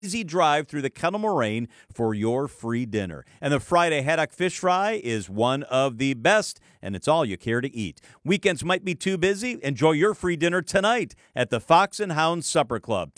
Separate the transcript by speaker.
Speaker 1: easy drive through the Kettle Moraine for your free dinner. And the Friday haddock fish fry is one of the best, and it's all you care to eat. Weekends might be too busy. Enjoy your free dinner tonight at the Fox and Hound Supper Club.